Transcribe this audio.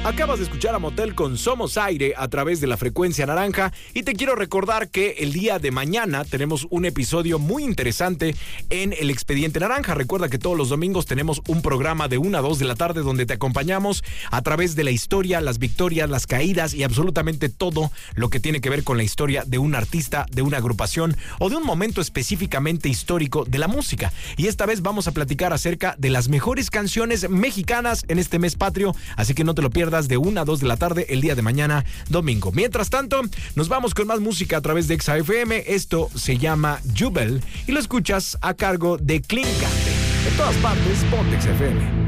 Acabas de escuchar a Motel con Somos Aire a través de la frecuencia naranja y te quiero recordar que el día de mañana tenemos un episodio muy interesante en El Expediente Naranja. Recuerda que todos los domingos tenemos un programa de 1 a 2 de la tarde donde te acompañamos a través de la historia, las victorias, las caídas y absolutamente todo lo que tiene que ver con la historia de un artista, de una agrupación o de un momento específicamente histórico de la música. Y esta vez vamos a platicar acerca de las mejores canciones mexicanas en este mes patrio, así que no te lo pierdas de 1 a 2 de la tarde el día de mañana, domingo. Mientras tanto, nos vamos con más música a través de Exa FM. Esto se llama Jubel y lo escuchas a cargo de Clincante. En todas partes, ponte Exa FM.